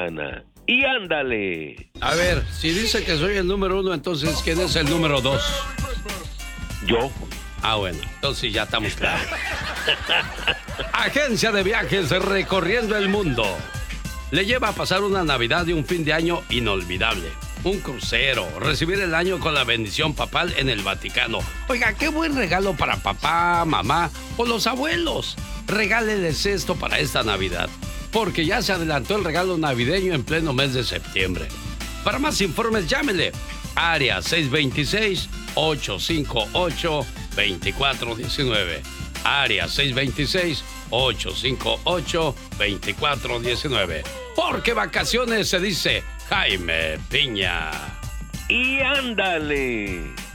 semana. Y ándale. A ver, si dice que soy el número 1, entonces, ¿quién es el número 2? Yo. Ah, bueno, entonces ya estamos claros. Agencia de viajes recorriendo el mundo. Le lleva a pasar una Navidad y un fin de año inolvidable. Un crucero, recibir el año con la bendición papal en el Vaticano. Oiga, qué buen regalo para papá, mamá o los abuelos. Regáleles esto para esta Navidad, porque ya se adelantó el regalo navideño en pleno mes de septiembre. Para más informes, llámele. Área 626-858-2419. Área 626-858-2419. Porque vacaciones se dice Jaime Piña. Y ándale.